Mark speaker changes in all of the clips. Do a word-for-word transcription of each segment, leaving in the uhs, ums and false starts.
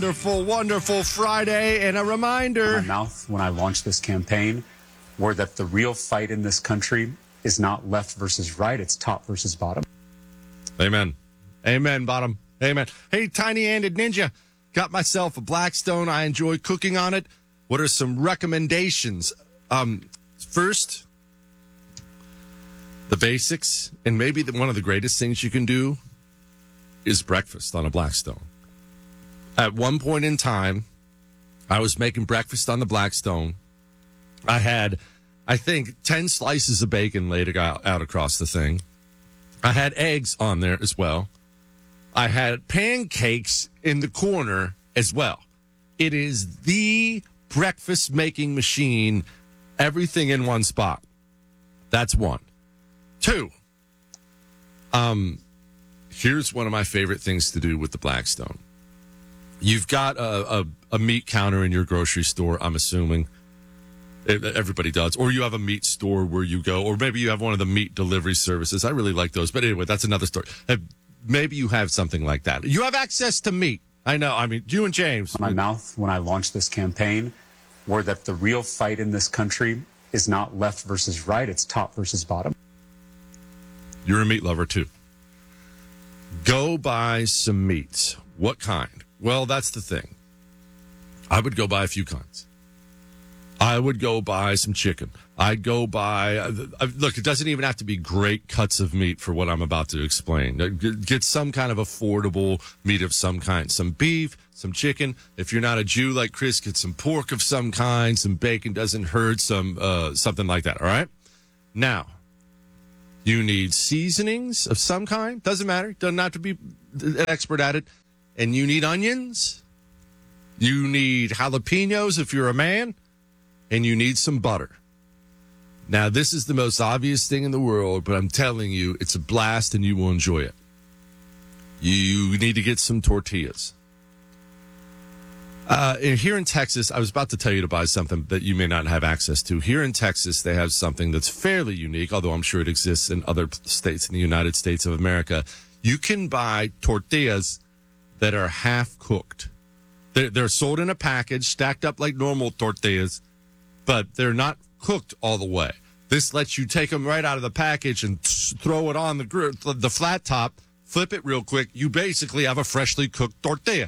Speaker 1: Wonderful, wonderful Friday, and a reminder.
Speaker 2: My mouth when I launched this campaign were that the real fight in this country is not left versus right, it's top versus bottom.
Speaker 1: Amen. Amen, bottom. Amen. Hey, tiny-handed ninja, got myself a Blackstone. I enjoy cooking on it. What are some recommendations? Um, first, the basics, and maybe the, one of the greatest things you can do is breakfast on a Blackstone. At one point in time, I was making breakfast on the Blackstone. I had, I think, ten slices of bacon laid out, out across the thing. I had eggs on there as well. I had pancakes in the corner as well. It is the breakfast making machine, everything in one spot. That's one. Two, um, here's one of my favorite things to do with the Blackstone. You've got a, a, a meat counter in your grocery store, I'm assuming. Everybody does. Or you have a meat store where you go, or maybe you have one of the meat delivery services. I really like those. But anyway, that's another story. Maybe you have something like that. You have access to meat. I know. I mean, you and James.
Speaker 2: My mouth when I launched this campaign were that the real fight in this country is not left versus right, it's top versus bottom.
Speaker 1: You're a meat lover, too. Go buy some meat. What kind? Well, that's the thing. I would go buy a few kinds. I would go buy some chicken. I'd go buy, uh, look, it doesn't even have to be great cuts of meat for what I'm about to explain. Get some kind of affordable meat of some kind. Some beef, some chicken. If you're not a Jew like Chris, get some pork of some kind. Some bacon doesn't hurt. Some uh, something like that, all right? Now, you need seasonings of some kind. Doesn't matter. Doesn't have to be an expert at it. And you need onions. You need jalapenos if you're a man. And you need some butter. Now, this is the most obvious thing in the world, but I'm telling you, it's a blast and you will enjoy it. You need to get some tortillas. Uh, here in Texas, I was about to tell you to buy something that you may not have access to. Here in Texas, they have something that's fairly unique, although I'm sure it exists in other states in the United States of America. You can buy tortillas that are half cooked. They're, they're sold in a package, stacked up like normal tortillas, but they're not cooked all the way. This lets you take them right out of the package and throw it on the gr- the flat top, flip it real quick. You basically have a freshly cooked tortilla.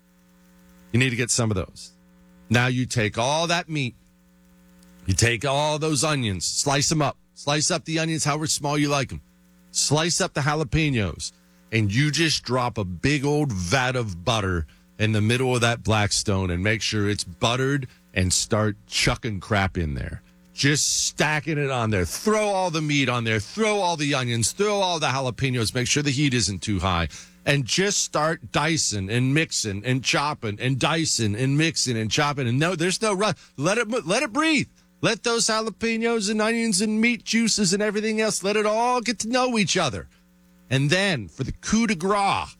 Speaker 1: You need to get some of those. Now you take all that meat. You take all those onions, slice them up. Slice up the onions however small you like them. Slice up the jalapenos. And you just drop a big old vat of butter in the middle of that Blackstone and make sure it's buttered and start chucking crap in there. Just stacking it on there. Throw all the meat on there. Throw all the onions. Throw all the jalapenos. Make sure the heat isn't too high. And just start dicing and mixing and chopping and dicing and mixing and chopping. And no, there's no rush. Let it, let it breathe. Let those jalapenos and onions and meat juices and everything else, let it all get to know each other. And then for the coup de grace,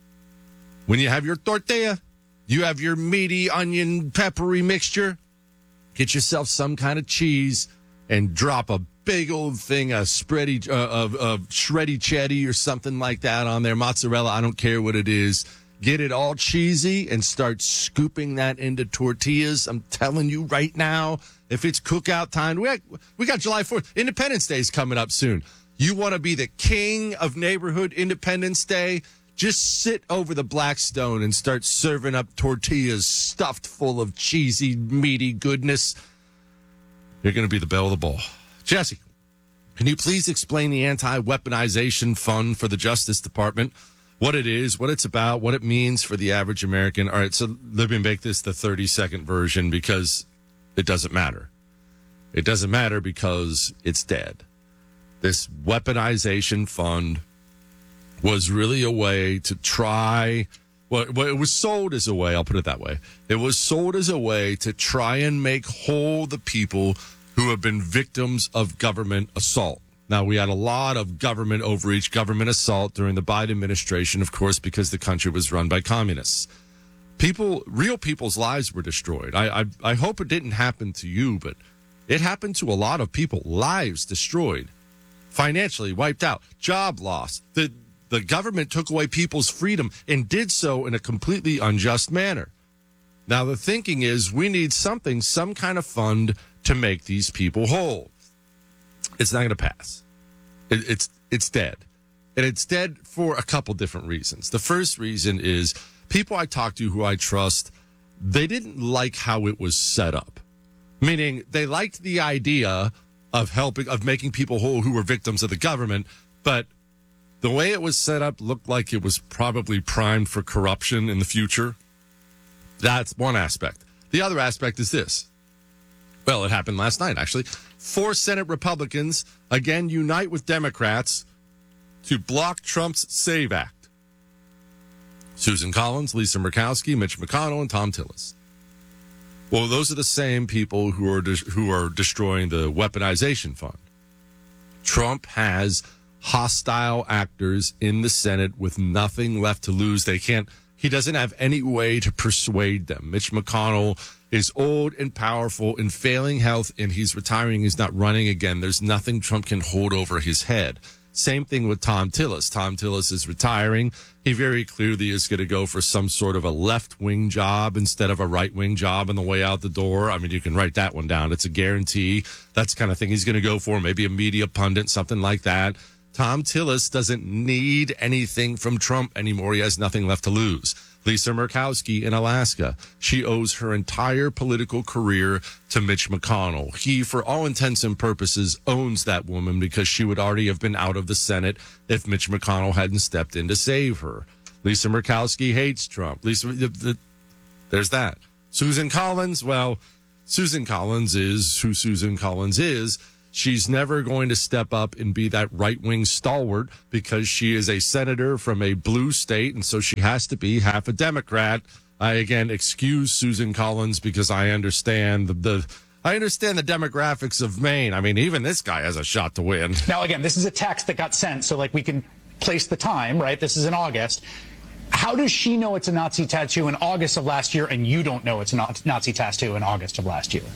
Speaker 1: when you have your tortilla, you have your meaty onion peppery mixture, get yourself some kind of cheese and drop a big old thing of spready uh, of, of shreddy cheddar or something like that on there. Mozzarella, I don't care what it is. Get it all cheesy and start scooping that into tortillas. I'm telling you right now, if it's cookout time, we got, we got July fourth. Independence Day is coming up soon. You want to be the king of neighborhood Independence Day? Just sit over the Blackstone and start serving up tortillas stuffed full of cheesy, meaty goodness. You're going to be the belle of the ball. Jesse, can you please explain the anti-weaponization fund for the Justice Department? What it is, what it's about, what it means for the average American. All right, so let me make this the thirty-second version because it doesn't matter. It doesn't matter because it's dead. This weaponization fund was really a way to try, well, it was sold as a way, I'll put it that way. It was sold as a way to try and make whole the people who have been victims of government assault. Now, we had a lot of government overreach, government assault during the Biden administration, of course, because the country was run by communists. People, real people's lives were destroyed. I, I, I hope it didn't happen to you, but it happened to a lot of people. Lives destroyed. Financially wiped out, job loss. The the government took away people's freedom and did so in a completely unjust manner. Now, the thinking is we need something, some kind of fund to make these people whole. It's not going to pass. It, it's it's dead. And it's dead for a couple different reasons. The first reason is people I talk to who I trust, they didn't like how it was set up. Meaning they liked the idea of helping, of making people whole who were victims of the government, but the way it was set up looked like it was probably primed for corruption in the future. That's one aspect. The other aspect is this. Well, it happened last night, actually. Four Senate Republicans, again, unite with Democrats to block Trump's SAVE Act. Susan Collins, Lisa Murkowski, Mitch McConnell, and Tom Tillis. Well, those are the same people who are de- who are destroying the weaponization fund. Trump has hostile actors in the Senate with nothing left to lose. They can't, he doesn't have any way to persuade them. Mitch McConnell is old and powerful and failing health, and he's retiring. He's not running again. There's nothing Trump can hold over his head. Same thing with Tom Tillis. Tom Tillis is retiring. He very clearly is going to go for some sort of a left-wing job instead of a right-wing job on the way out the door. I mean, you can write that one down. It's a guarantee. That's the kind of thing he's going to go for, maybe a media pundit, something like that. Tom Tillis doesn't need anything from Trump anymore. He has nothing left to lose. Lisa Murkowski in Alaska, she owes her entire political career to Mitch McConnell. He, for all intents and purposes, owns that woman because she would already have been out of the Senate if Mitch McConnell hadn't stepped in to save her. Lisa Murkowski hates Trump. Lisa, the, the, there's that. Susan Collins, well, Susan Collins is who Susan Collins is. She's never going to step up and be that right-wing stalwart because she is a senator from a blue state, and so she has to be half a Democrat. I, again, excuse Susan Collins because I understand the, the I understand the demographics of Maine. I mean, even this guy has a shot to win.
Speaker 3: Now, again, this is a text that got sent, so, like, we can place the time, right? This is in August. How does she know it's a Nazi tattoo in August of last year, and you don't know it's a Nazi tattoo in August of last year?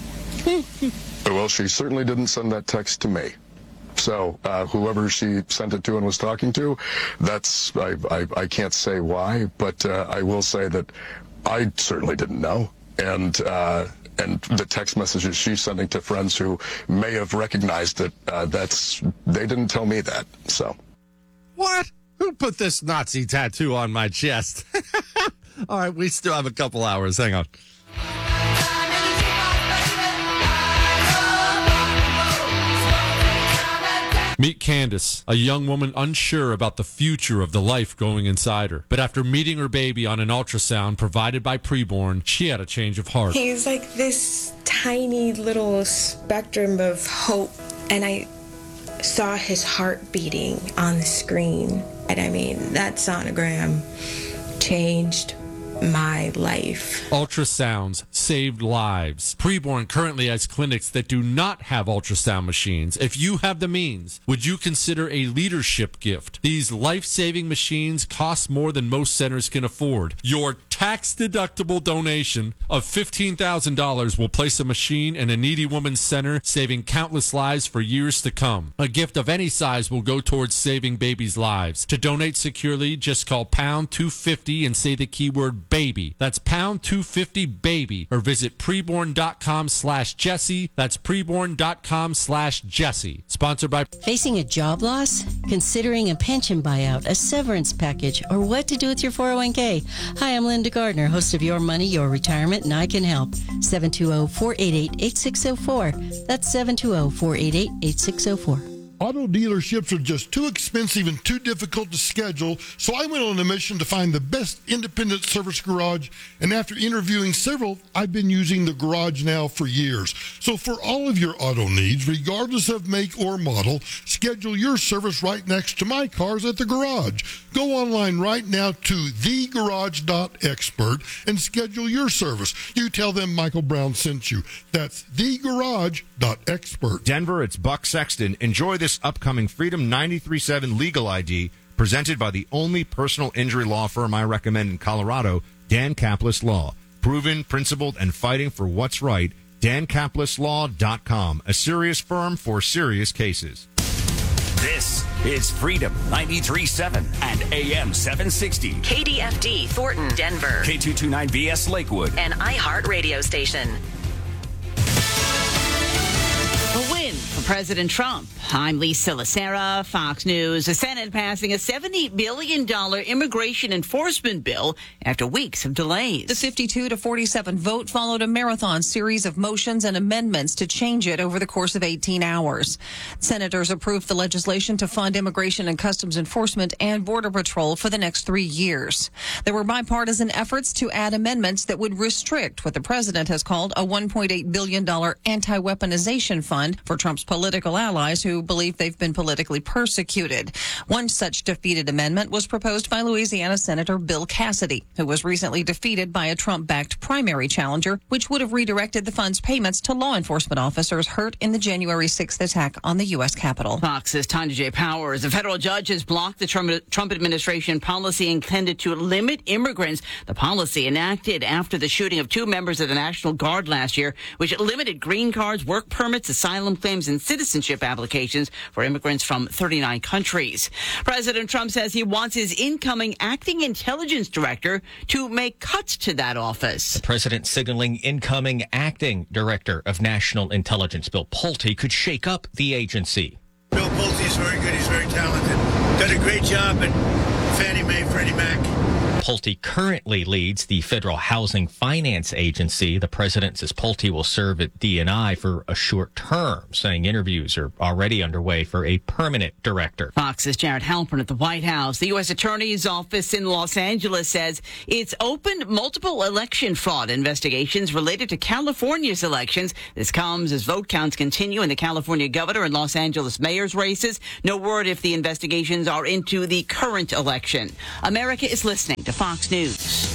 Speaker 4: Well, she certainly didn't send that text to me. So uh, whoever she sent it to and was talking to, that's I, I, I can't say why, but uh, I will say that I certainly didn't know. And uh, and the text messages she's sending to friends who may have recognized it, uh, that's they didn't tell me that. So
Speaker 1: what? Who put this Nazi tattoo on my chest? All right, we still have a couple hours. Hang on.
Speaker 5: Meet Candace, a young woman unsure about the future of the life going inside her. But after meeting her baby on an ultrasound provided by Preborn, she had a change of heart.
Speaker 6: He's like this tiny little spectrum of hope, and I saw his heart beating on the screen. And I mean, that sonogram changed my life.
Speaker 5: Ultrasounds saved lives. Preborn currently has clinics that do not have ultrasound machines. If you have the means, would you consider a leadership gift? These life-saving machines cost more than most centers can afford. Your tax-deductible donation of fifteen thousand dollars will place a machine in a needy woman's center, saving countless lives for years to come. A gift of any size will go towards saving babies' lives. To donate securely, just call pound two fifty and say the keyword baby. That's pound two fifty baby, or visit preborn.com slash Jesse. That's preborn.com slash Jesse. Sponsored by...
Speaker 7: Facing a job loss? Considering a pension buyout, a severance package, or what to do with your four oh one k? Hi, I'm Linda Gardner, host of Your Money, Your Retirement, and I can help. seven two zero, four eight eight, eight six zero four. That's seven two zero, four eight eight, eight six zero four.
Speaker 8: Auto dealerships are just too expensive and too difficult to schedule, so I went on a mission to find the best independent service garage, and after interviewing several, I've been using the Garage Now for years. So for all of your auto needs, regardless of make or model, schedule your service right next to my cars at the garage. Go online right now to the garage dot expert and schedule your service. You tell them Michael Brown sent you. That's the garage dot expert.
Speaker 9: Denver, it's Buck Sexton. Enjoy this upcoming Freedom ninety-three point seven Legal I D presented by the only personal injury law firm I recommend in Colorado, Dan Caplis Law. Proven, principled, and fighting for what's right. Dan Caplis Law dot com, a serious firm for serious cases.
Speaker 10: This is Freedom ninety-three point seven and A M seven sixty.
Speaker 11: K D F D Thornton, Denver.
Speaker 10: K two twenty-nine V S Lakewood.
Speaker 11: An iHeart radio station.
Speaker 12: A win for President Trump. I'm Lisa Lacera, Fox News. The Senate passing a seventy billion dollars immigration enforcement bill after weeks of delays.
Speaker 13: The fifty-two to forty-seven vote followed a marathon series of motions and amendments to change it over the course of eighteen hours. Senators approved the legislation to fund immigration and customs enforcement and border patrol for the next three years. There were bipartisan efforts to add amendments that would restrict what the president has called a one point eight billion dollars anti-weaponization fund for Trump's political allies who believe they've been politically persecuted. One such defeated amendment was proposed by Louisiana Senator Bill Cassidy, who was recently defeated by a Trump-backed primary challenger, which would have redirected the fund's payments to law enforcement officers hurt in the January sixth attack on the U S Capitol.
Speaker 12: Fox's Tanya J. Powers. A federal judge has blocked the Trump, Trump administration policy intended to limit immigrants. The policy enacted after the shooting of two members of the National Guard last year, which limited green cards, work permits, asylum claims, and citizenship applications for immigrants from thirty-nine countries. President Trump says he wants his incoming acting intelligence director to make cuts to that office.
Speaker 14: The president signaling incoming acting director of national intelligence, Bill Pulte, could shake up the agency.
Speaker 15: Bill Pulte is very good. He's very talented. Done a great job at Fannie Mae, Freddie Mac.
Speaker 14: Pulte currently leads the Federal Housing Finance Agency. The president says Pulte will serve at D and I for a short term, saying interviews are already underway for a permanent director.
Speaker 12: Fox's Jared Halpern at the White House. The U S Attorney's Office in Los Angeles says it's opened multiple election fraud investigations related to California's elections. This comes as vote counts continue in the California governor and Los Angeles mayor's races. No word if the investigations are into the current election. America is listening to Fox News.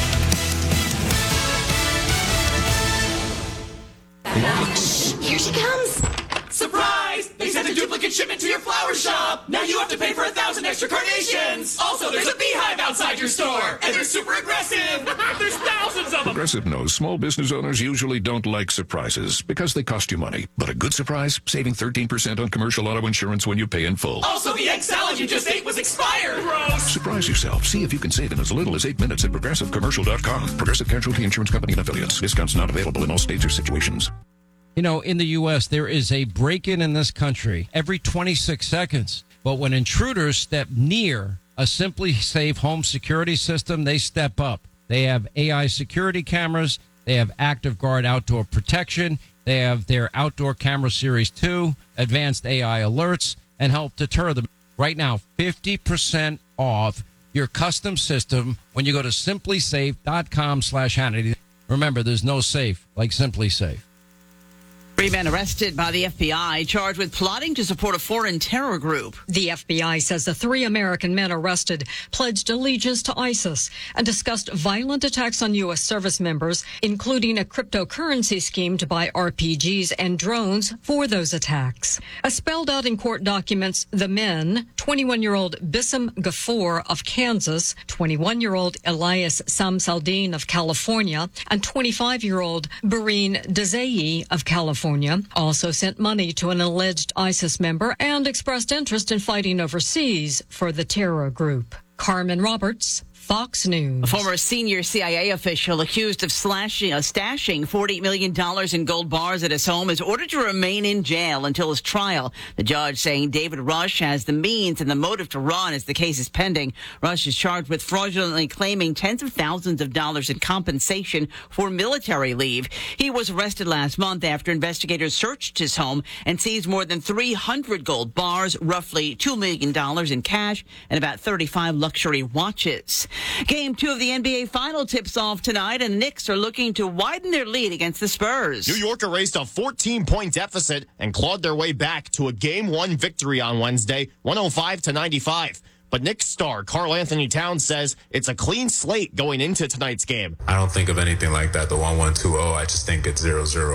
Speaker 16: Here she comes.
Speaker 17: Surprise! They sent a duplicate shipment to your flower shop. Now you have to pay for a thousand extra carnations. Also, there's a beehive outside your store, and they're super aggressive. There's thousands of them.
Speaker 18: Progressive knows small business owners usually don't like surprises because they cost you money. But a good surprise, saving thirteen percent on commercial auto insurance when you pay in full.
Speaker 17: Also, the egg salad you just ate was expired. Gross.
Speaker 18: Surprise yourself. See if you can save in as little as eight minutes at progressive commercial dot com. Progressive Casualty Insurance Company and affiliates. Discounts not available in all states or situations.
Speaker 19: You know, in the U S, there is a break-in in this country every twenty-six seconds. But when intruders step near a Simply Safe home security system, they step up. They have A I security cameras. They have Active Guard outdoor protection. They have their Outdoor Camera Series two, advanced A I alerts, and help deter them. Right now, fifty percent off your custom system when you go to simply safe dot com slash Hannity. Remember, there's no safe like Simply Safe.
Speaker 12: Three men arrested by the F B I charged with plotting to support a foreign terror group.
Speaker 20: The F B I says the three American men arrested pledged allegiance to ISIS and discussed violent attacks on U S service members, including a cryptocurrency scheme to buy R P Gs and drones for those attacks. As spelled out in court documents, the men, twenty-one-year-old Bissam Ghafoor of Kansas, twenty-one-year-old Elias Samsaldin of California, and twenty-five-year-old Bareen Dezei of California, also sent money to an alleged ISIS member and expressed interest in fighting overseas for the terror group. Carmen Roberts, Fox News.
Speaker 12: A former senior C I A official accused of slashing, uh, stashing forty million dollars in gold bars at his home is ordered to remain in jail until his trial. The judge saying David Rush has the means and the motive to run as the case is pending. Rush is charged with fraudulently claiming tens of thousands of dollars in compensation for military leave. He was arrested last month after investigators searched his home and seized more than three hundred gold bars, roughly two million dollars in cash, and about thirty-five luxury watches. Game two of the N B A final tips off tonight, and the Knicks are looking to widen their lead against the Spurs.
Speaker 21: New York erased a fourteen-point deficit and clawed their way back to a game one victory on Wednesday, one oh five to ninety-five. But Knicks star Karl Anthony Towns says it's a clean slate going into tonight's game.
Speaker 22: I don't think of anything like that, the one one two oh. I just think it's zero zero.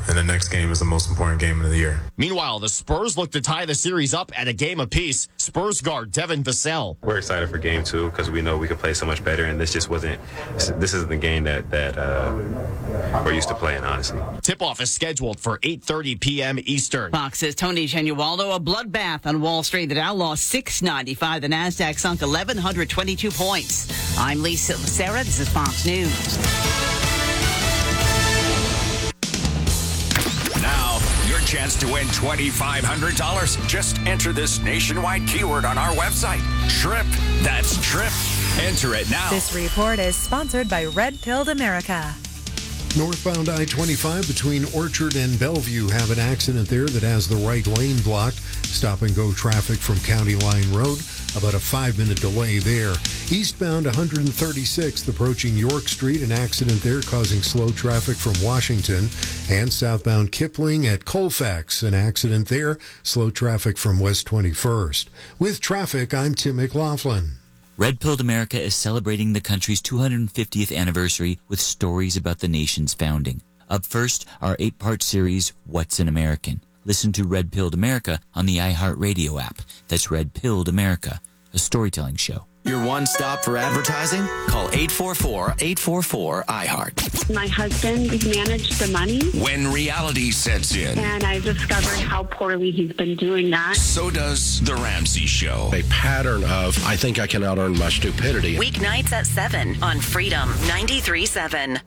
Speaker 2: and the next game is the most important game of the year.
Speaker 21: Meanwhile, the Spurs look to tie the series up at a game apiece. Spurs guard Devin Vassell.
Speaker 22: We're excited for game two because we know we could play so much better, and this just wasn't, this isn't the game that, that uh, we're used to playing, honestly.
Speaker 21: Tip-off is scheduled for eight thirty p.m. Eastern.
Speaker 12: Fox's Tony Genualdo, a bloodbath on Wall Street. The Dow lost six ninety-five. The NASDAQ sunk eleven twenty-two points. I'm Lisa Sarah. This is Fox News.
Speaker 10: Now, your chance to win twenty-five hundred dollars. Just enter this nationwide keyword on our website. TRIP. That's TRIP. Enter it now.
Speaker 23: This report is sponsored by Red Pilled America.
Speaker 24: Northbound I twenty-five between Orchard and Bellevue have an accident there that has the right lane blocked. Stop and go traffic from County Line Road. About a five-minute delay there. Eastbound one thirty-sixth approaching York Street, an accident there causing slow traffic from Washington. And southbound Kipling at Colfax, an accident there, slow traffic from West twenty-first. With traffic, I'm Tim McLaughlin.
Speaker 25: Red Pilled America is celebrating the country's two hundred fiftieth anniversary with stories about the nation's founding. Up first, our eight-part series, What's an American? Listen to Red Pilled America on the iHeartRadio app. That's Red Pilled America, a storytelling show.
Speaker 26: Your one stop for advertising? Call eight four four, eight four four, I heart.
Speaker 27: My husband managed the money.
Speaker 10: When reality sets in.
Speaker 27: And I discovered how poorly he's been doing that.
Speaker 10: So does The Ramsey Show.
Speaker 28: A pattern of, I think I can out-earn my stupidity.
Speaker 11: Weeknights at seven on Freedom ninety-three point seven.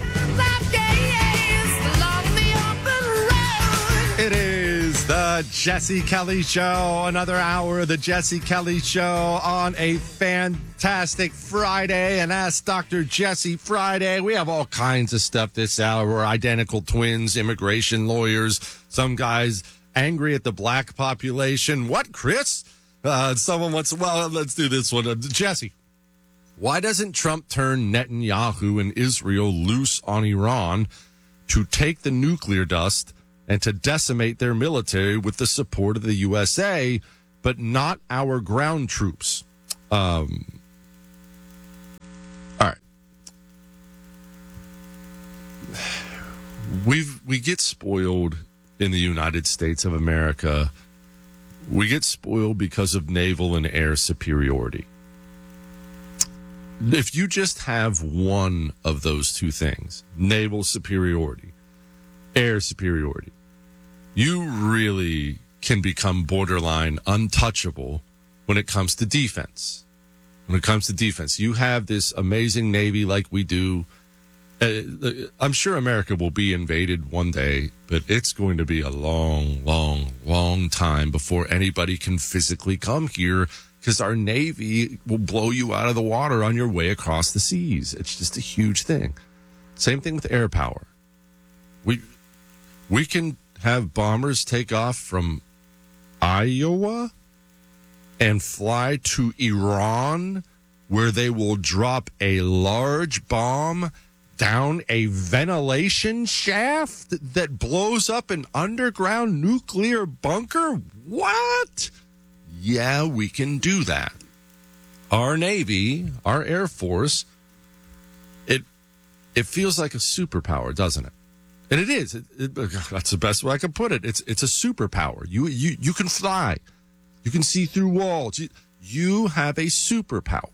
Speaker 1: It is the Jesse Kelly Show. Another hour of the Jesse Kelly Show on a fantastic Friday. And Ask Doctor Jesse Friday. We have all kinds of stuff this hour. We're identical twins, immigration lawyers, some guys angry at the black population. What, Chris? Uh, someone wants, well, let's do this one. Uh, Jesse, why doesn't Trump turn Netanyahu and Israel loose on Iran to take the nuclear dust and to decimate their military with the support of the U S A, but not our ground troops? Um, all right. We've, we get spoiled in the United States of America. We get spoiled because of naval and air superiority. If you just have one of those two things, naval superiority, air superiority, you really can become borderline untouchable when it comes to defense. When it comes to defense, you have this amazing Navy like we do. Uh, I'm sure America will be invaded one day, but it's going to be a long, long, long time before anybody can physically come here because our Navy will blow you out of the water on your way across the seas. It's just a huge thing. Same thing with air power. We we can have bombers take off from Iowa and fly to Iran, where they will drop a large bomb down a ventilation shaft that blows up an underground nuclear bunker? What? Yeah, we can do that. Our Navy, our Air Force, it it feels like a superpower, doesn't it? And it is. It, it, that's the best way I can put it. It's it's a superpower. You you you can fly. You can see through walls. You, you have a superpower.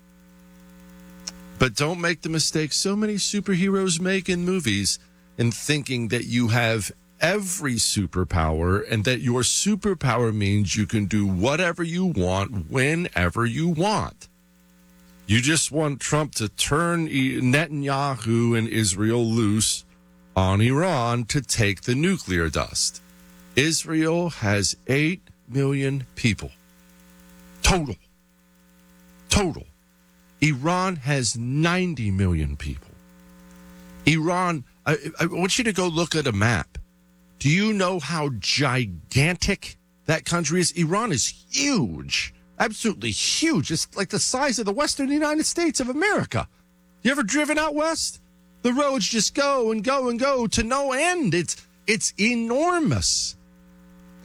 Speaker 1: But don't make the mistake so many superheroes make in movies in thinking that you have every superpower and that your superpower means you can do whatever you want whenever you want. You just want Trump to turn Netanyahu and Israel loose on Iran to take the nuclear dust. Israel has eight million people. Total. Total. Iran has ninety million people. Iran, I, I want you to go look at a map. Do you know how gigantic that country is? Iran is huge. Absolutely huge. It's like the size of the western United States of America. You ever driven out west? The roads just go and go and go to no end. It's it's enormous.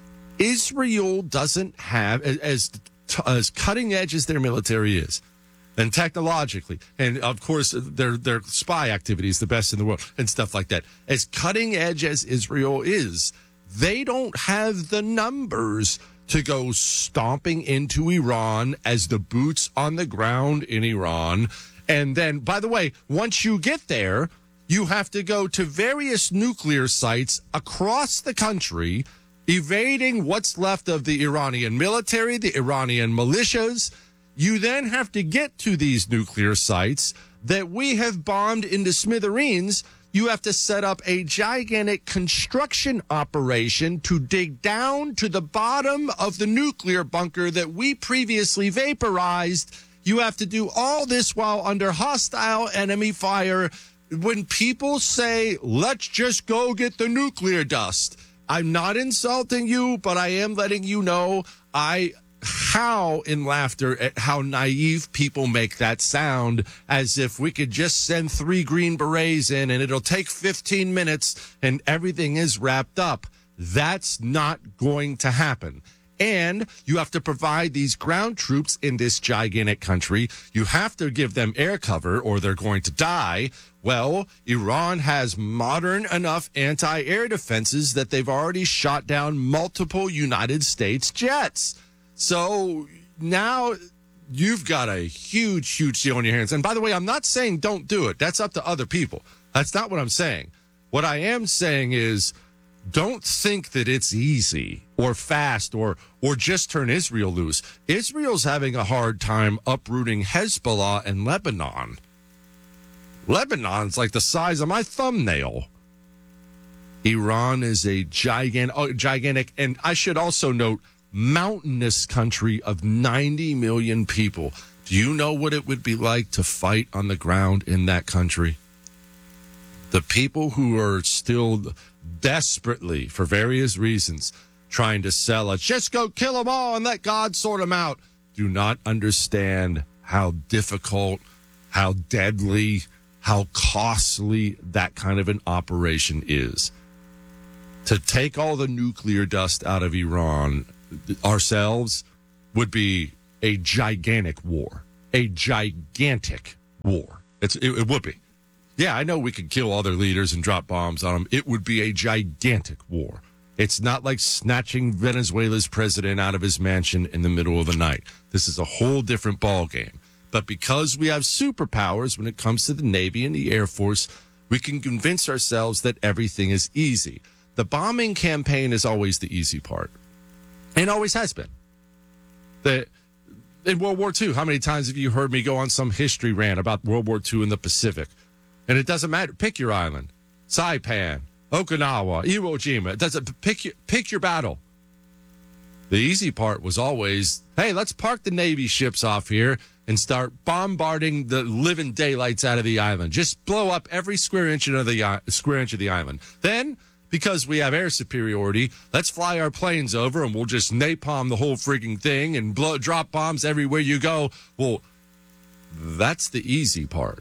Speaker 1: Israel doesn't have, as as cutting edge as their military is, and technologically, and of course their their spy activity is the best in the world and stuff like that. As cutting edge as Israel is, they don't have the numbers to go stomping into Iran as the boots on the ground in Iran. And then, by the way, once you get there, you have to go to various nuclear sites across the country, evading what's left of the Iranian military, the Iranian militias. You then have to get to these nuclear sites that we have bombed into smithereens. You have to set up a gigantic construction operation to dig down to the bottom of the nuclear bunker that we previously vaporized. You have to do all this while under hostile enemy fire. When people say, let's just go get the nuclear dust, I'm not insulting you, but I am letting you know I how in laughter at how naive people make that sound, as if we could just send three Green Berets in and it'll take fifteen minutes and everything is wrapped up. That's not going to happen. And you have to provide these ground troops in this gigantic country. You have to give them air cover or they're going to die. Well, Iran has modern enough anti-air defenses that they've already shot down multiple United States jets. So now you've got a huge, huge deal on your hands. And by the way, I'm not saying don't do it. That's up to other people. That's not what I'm saying. What I am saying is don't think that it's easy or fast or or just turn Israel loose. Israel's having a hard time uprooting Hezbollah and Lebanon. Lebanon's like the size of my thumbnail. Iran is a gigantic, oh, gigantic, and I should also note, mountainous country of ninety million people. Do you know what it would be like to fight on the ground in that country? The people who are still desperately, for various reasons, trying to sell us, just go kill them all and let God sort them out, do not understand how difficult, how deadly, how costly that kind of an operation is. To take all the nuclear dust out of Iran ourselves would be a gigantic war. A gigantic war. It's, it, it would be. Yeah, I know we could kill other leaders and drop bombs on them. It would be a gigantic war. It's not like snatching Venezuela's president out of his mansion in the middle of the night. This is a whole different ballgame. But because we have superpowers when it comes to the Navy and the Air Force, we can convince ourselves that everything is easy. The bombing campaign is always the easy part. And always has been. The, in World War Two, how many times have you heard me go on some history rant about World War Two in the Pacific? And it doesn't matter. Pick your island. Saipan, Okinawa, Iwo Jima. It doesn't, pick, your, pick your battle. The easy part was always, hey, let's park the Navy ships off here and start bombarding the living daylights out of the island. Just blow up every square inch of the, square inch of the island. Then, because we have air superiority, let's fly our planes over and we'll just napalm the whole freaking thing and blow, drop bombs everywhere you go. Well, that's the easy part.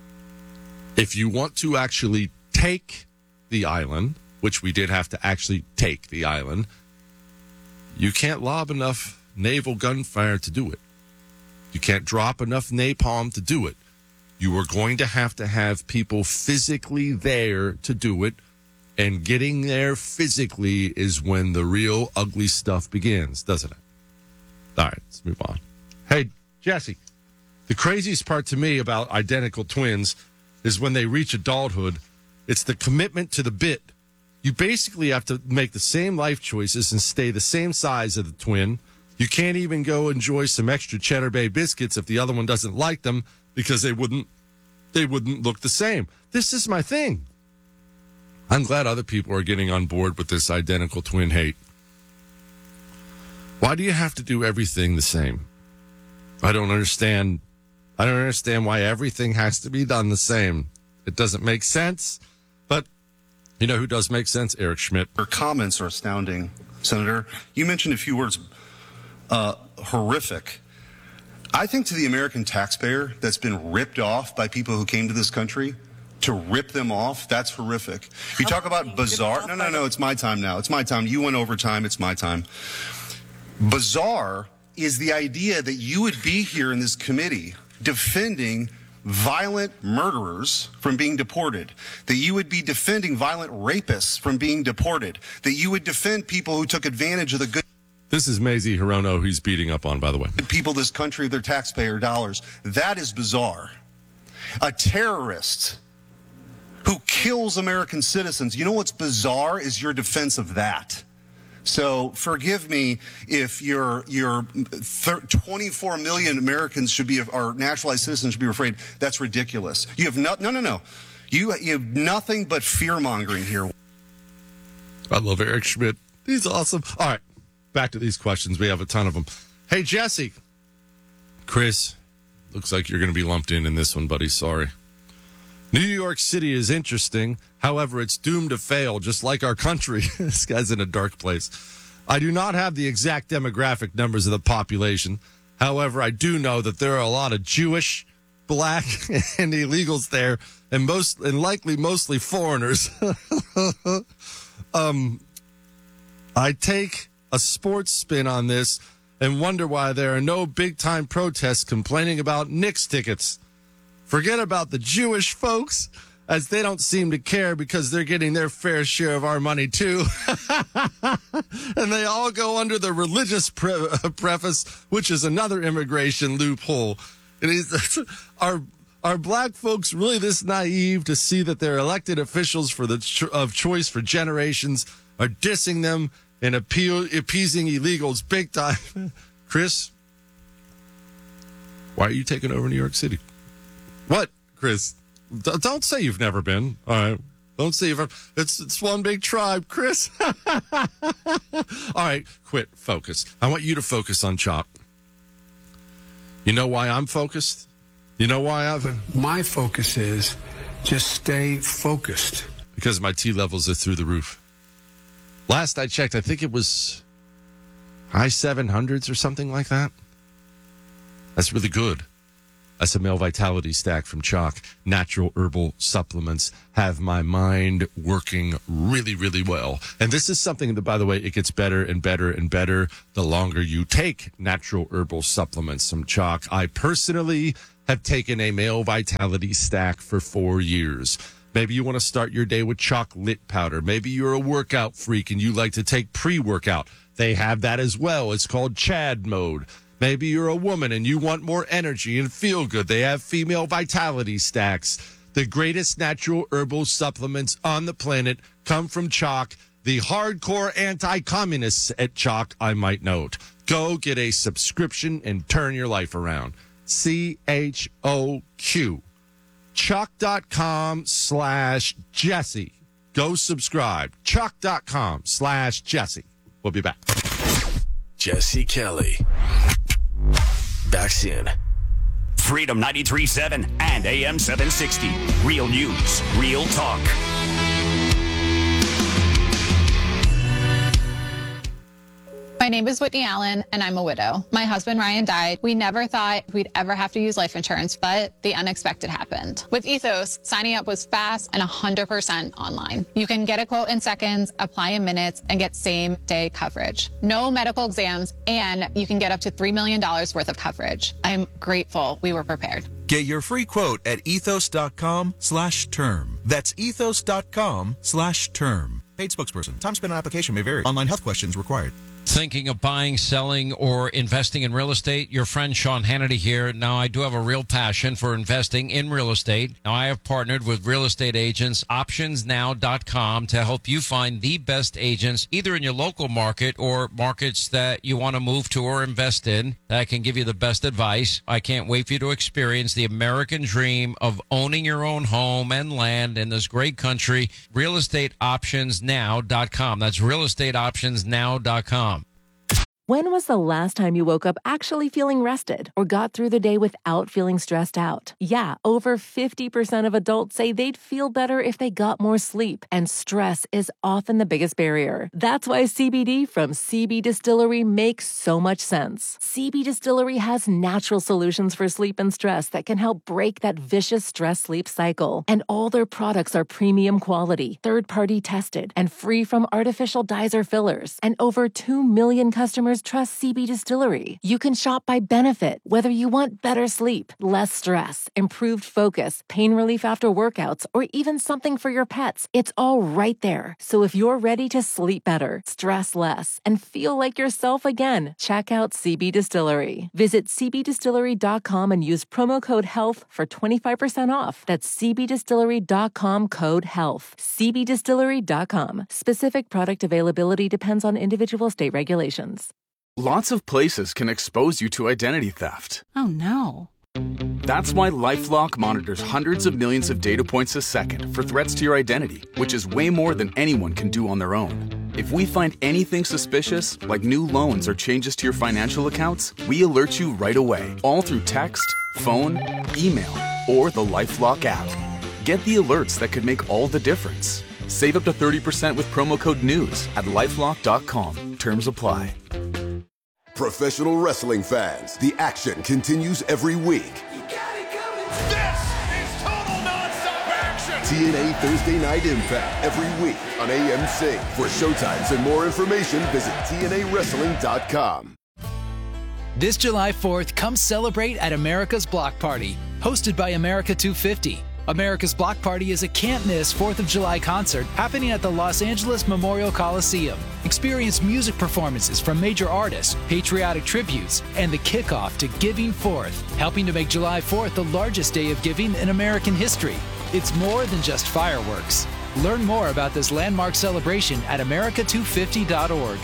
Speaker 1: If you want to actually take the island, which we did have to actually take the island, you can't lob enough naval gunfire to do it. You can't drop enough napalm to do it. You are going to have to have people physically there to do it. And getting there physically is when the real ugly stuff begins, doesn't it? All right, let's move on. Hey, Jesse, the craziest part to me about identical twins is when they reach adulthood, it's the commitment to the bit. You basically have to make the same life choices and stay the same size of the twin. You can't even go enjoy some extra Cheddar Bay biscuits if the other one doesn't like them because they wouldn't they wouldn't look the same. This is my thing. I'm glad other people are getting on board with this identical twin hate. Why do you have to do everything the same? I don't understand. I don't understand why everything has to be done the same. It doesn't make sense. But you know who does make sense? Eric Schmidt.
Speaker 3: Your comments are astounding, Senator. You mentioned a few words, uh, horrific. I think to the American taxpayer that's been ripped off by people who came to this country, to rip them off, that's horrific. You talk about bizarre. No, no, no, it's my time now. It's my time. You went over time. It's my time. Bizarre is the idea that you would be here in this committee defending violent murderers from being deported, that you would be defending violent rapists from being deported, that you would defend people who took advantage of the good.
Speaker 1: This is Mazie Hirono, who's beating up on, by the way.
Speaker 3: People of this country, their taxpayer dollars. That is bizarre. A terrorist who kills American citizens. You know what's bizarre is your defense of that. So forgive me if your your twenty-four million Americans should be, or naturalized citizens should be afraid. That's ridiculous. You have no, no, no, no. You, you have nothing but fear mongering here.
Speaker 1: I love Eric Schmidt. He's awesome. All right, back to these questions. We have a ton of them. Hey, Jesse. Chris, looks like you're going to be lumped in in this one, buddy. Sorry. New York City is interesting. However, it's doomed to fail, just like our country. This guy's in a dark place. I do not have the exact demographic numbers of the population. However, I do know that there are a lot of Jewish, black, and illegals there, and most, and likely mostly foreigners. um, I take a sports spin on this and wonder why there are no big-time protests complaining about Knicks tickets. Forget about the Jewish folks, as they don't seem to care because they're getting their fair share of our money, too. And they all go under the religious pre- preface, which is another immigration loophole. And he's, are, are black folks really this naive to see that their elected officials for the cho- of choice for generations are dissing them and appeal, appeasing illegals big time? Chris, why are you taking over New York City? What, Chris? D- don't say you've never been. All right. Don't say you've ever. It's, it's one big tribe, Chris. All right. Quit. Focus. I want you to focus on Chalk. You know why I'm focused? You know why I've...
Speaker 4: My focus is just stay focused.
Speaker 1: Because my T levels are through the roof. Last I checked, I think it was high seven hundreds or something like that. That's really good. That's a male vitality stack from Chalk. Natural herbal supplements have my mind working really, really well. And this is something that, by the way, it gets better and better and better the longer you take natural herbal supplements from Chalk. I personally have taken a male vitality stack for four years. Maybe you want to start your day with chocolate powder. Maybe you're a workout freak and you like to take pre-workout. They have that as well. It's called Chad mode. Maybe you're a woman and you want more energy and feel good. They have female vitality stacks. The greatest natural herbal supplements on the planet come from Chalk. The hardcore anti-communists at Chalk, I might note. Go get a subscription and turn your life around. C H O Q. Chalk.com slash Jesse. Go subscribe. Chalk.com slash Jesse. We'll be back.
Speaker 10: Jesse Kelly. Back soon. Freedom ninety-three point seven and A M seven sixty. Real news, real talk.
Speaker 5: My name is Whitney Allen, and I'm a widow. My husband, Ryan, died. We never thought we'd ever have to use life insurance, but the unexpected happened. With Ethos, signing up was fast and one hundred percent online. You can get a quote in seconds, apply in minutes, and get same-day coverage. No medical exams, and you can get up to three million dollars worth of coverage. I'm grateful we were prepared.
Speaker 6: Get your free quote at ethos.com slash term. That's ethos.com slash term. Paid spokesperson. Time spent on application may vary. Online health questions required.
Speaker 19: Thinking of buying, selling, or investing in real estate? Your friend Sean Hannity here. Now, I do have a real passion for investing in real estate. Now, I have partnered with real estate agents, options now dot com, to help you find the best agents, either in your local market or markets that you want to move to or invest in, that can give you the best advice. I can't wait for you to experience the American dream of owning your own home and land in this great country. real estate options now dot com. That's real estate options now dot com.
Speaker 7: When was the last time you woke up actually feeling rested or got through the day without feeling stressed out? Yeah, over fifty percent of adults say they'd feel better if they got more sleep, and stress is often the biggest barrier. That's why C B D from C B Distillery makes so much sense. C B Distillery has natural solutions for sleep and stress that can help break that vicious stress-sleep cycle. And all their products are premium quality, third-party tested, and free from artificial dyes or fillers. And over two million customers customers trust C B Distillery. You can shop by benefit, whether you want better sleep, less stress, improved focus, pain relief after workouts, or even something for your pets. It's all right there. So if you're ready to sleep better, stress less, and feel like yourself again, check out C B Distillery. Visit c b distillery dot com and use promo code HEALTH for twenty-five percent off. That's c b distillery dot com code HEALTH. c b distillery dot com. Specific product availability depends on individual state regulations.
Speaker 8: Lots of places can expose you to identity theft.
Speaker 9: Oh no.
Speaker 8: That's why LifeLock monitors hundreds of millions of data points a second for threats to your identity, which is way more than anyone can do on their own. If we find anything suspicious, like new loans or changes to your financial accounts, we alert you right away, all through text, phone, email, or the LifeLock app. Get the alerts that could make all the difference. Save up to thirty percent with promo code NEWS at lifelock dot com. Terms apply.
Speaker 13: Professional wrestling fans, the action continues every week.
Speaker 14: This is total nonstop action!
Speaker 13: T N A Thursday Night Impact every week on A M C. For showtimes and more information, visit T N A wrestling dot com.
Speaker 15: This July fourth, come celebrate at America's Block Party, hosted by America two fifty. America's Block Party is a can't-miss fourth of July concert happening at the Los Angeles Memorial Coliseum. Experience music performances from major artists, patriotic tributes, and the kickoff to Giving Fourth, helping to make July fourth the largest day of giving in American history. It's more than just fireworks. Learn more about this landmark celebration at america two fifty dot org.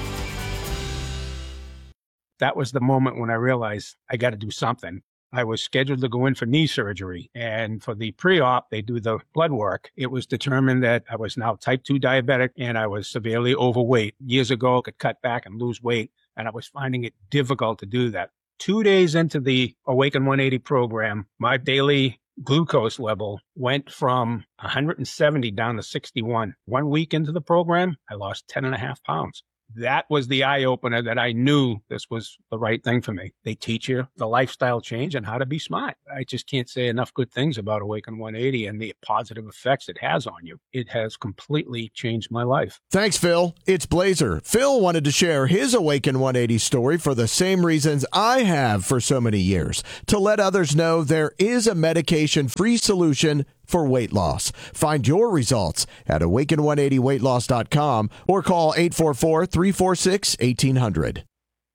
Speaker 4: That was the moment when I realized I got to do something. I was scheduled to go in for knee surgery, and for the pre-op, they do the blood work. It was determined that I was now type two diabetic and I was severely overweight. Years ago, I could cut back and lose weight, and I was finding it difficult to do that. Two days into the Awaken one eighty program, my daily glucose level went from one hundred seventy down to sixty-one. One week into the program, I lost ten and a half pounds. That was the eye-opener that I knew this was the right thing for me. They teach you the lifestyle change and how to be smart. I just can't say enough good things about Awaken one eighty and the positive effects it has on you. It has completely changed my life.
Speaker 16: Thanks, Phil. It's Blazer. Phil wanted to share his Awaken one eighty story for the same reasons I have for so many years, to let others know there is a medication-free solution for weight loss. Find your results at awaken one eighty weight loss dot com or call eight four four, three four six, one eight hundred.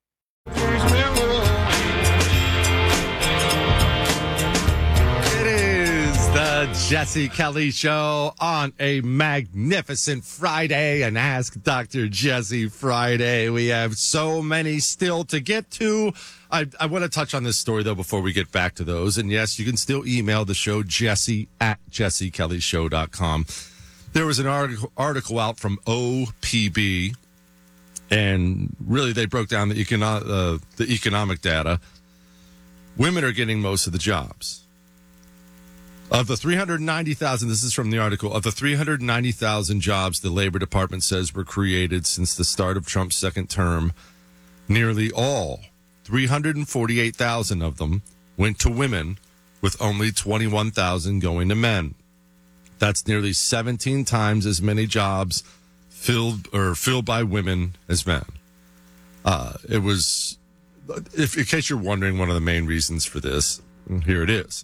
Speaker 1: It is the Jesse Kelly Show on a magnificent Friday, and Ask Doctor Jesse Friday. We have so many still to get to. I, I want to touch on this story, though, before we get back to those. And, yes, you can still email the show, Jesse at jesse kelly show dot com. There was an article, article out from O P B, and really they broke down the, econo- uh, the economic data. Women are getting most of the jobs. Of the three hundred ninety thousand, this is from the article, of the three hundred ninety thousand jobs the Labor Department says were created since the start of Trump's second term, nearly all, three hundred forty-eight thousand of them, went to women, with only twenty-one thousand going to men. That's nearly seventeen times as many jobs filled or filled by women as men. Uh, it was, if in case you're wondering, one of the main reasons for this, here it is.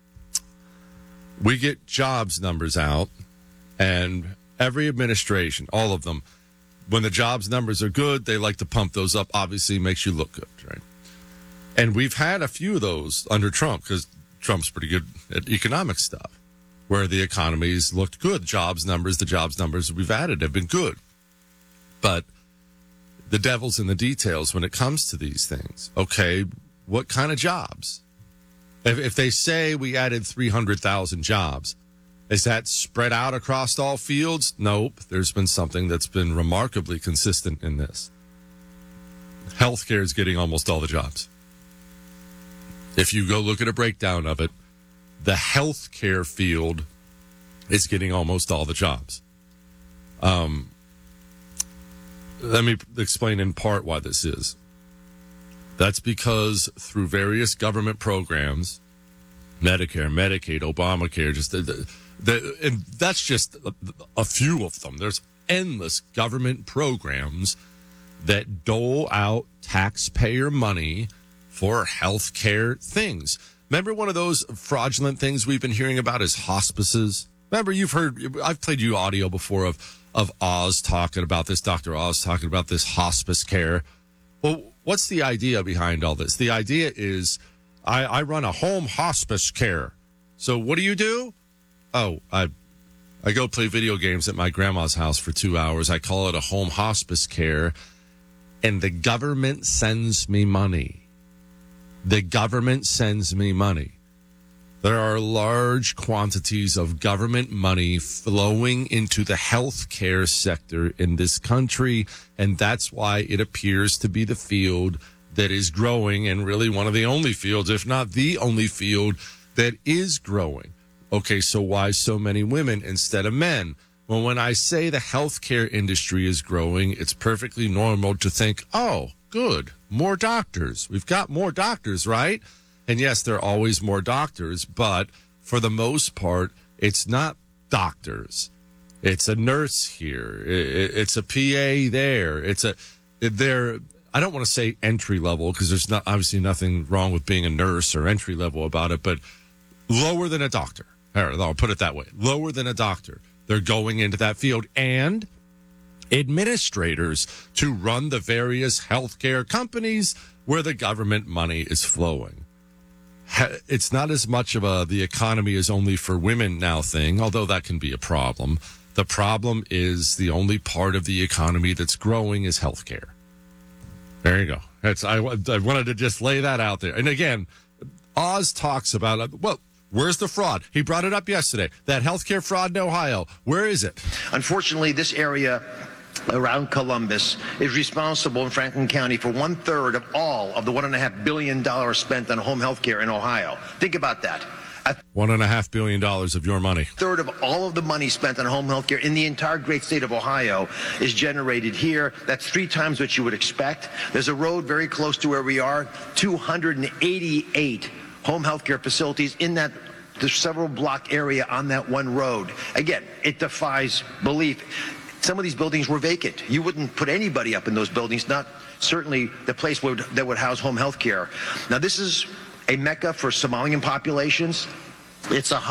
Speaker 1: We get jobs numbers out, and every administration, all of them, when the jobs numbers are good, they like to pump those up. Obviously, makes you look good, right? And we've had a few of those under Trump, because Trump's pretty good at economic stuff, where the economy's looked good. Jobs numbers, the jobs numbers we've added have been good. But the devil's in the details when it comes to these things. Okay, what kind of jobs? If, if they say we added three hundred thousand jobs, is that spread out across all fields? Nope. There's been something that's been remarkably consistent in this. Healthcare is getting almost all the jobs. If you go look at a breakdown of it, the healthcare field is getting almost all the jobs. Um, let me explain in part why this is. That's because through various government programs, Medicare, Medicaid, Obamacare, just the, the, the, and that's just a, a few of them. There's endless government programs that dole out taxpayer money for healthcare things. Remember one of those fraudulent things we've been hearing about is hospices? Remember, you've heard, I've played you audio before of, of Oz talking about this, Doctor Oz talking about this hospice care. Well, what's the idea behind all this? The idea is I, I run a home hospice care. So what do you do? Oh, I I go play video games at my grandma's house for two hours. I call it a home hospice care, and the government sends me money. The government sends me money. There are large quantities of government money flowing into the healthcare sector in this country, and that's why it appears to be the field that is growing, and really one of the only fields, if not the only field, that is growing. Okay, so why so many women instead of men? Well, when I say the healthcare industry is growing, it's perfectly normal to think, oh, good, more doctors. We've got more doctors, right? And yes, there are always more doctors, but for the most part, it's not doctors. It's a nurse here. It's a P A there. It's a, they're, I don't want to say entry level because there's not obviously nothing wrong with being a nurse or entry level about it, but lower than a doctor. All right, I'll put it that way. Lower than a doctor. They're going into that field, and administrators to run the various healthcare companies where the government money is flowing. It's not as much of a the economy is only for women now thing, although that can be a problem. The problem is the only part of the economy that's growing is healthcare. There you go. That's I, I wanted to just lay that out there. And again, Oz talks about, well, where's the fraud? He brought it up yesterday. That healthcare fraud in Ohio. Where is it?
Speaker 2: Unfortunately, this area around Columbus is responsible in Franklin County for one third of all of the one and a half billion dollars spent on home health care in Ohio. Think about that. A
Speaker 1: one and a half billion dollars of your money.
Speaker 2: third of all of the money spent on home health care in the entire great state of Ohio is generated here. That's three times what you would expect. There's a road very close to where we are, two hundred eighty-eight home health care facilities in that the several block area on that one road. Again, it defies belief. Some of these buildings were vacant. You wouldn't put anybody up in those buildings, not certainly the place would, that would house home health care. Now, this is a mecca for Somalian populations. It's a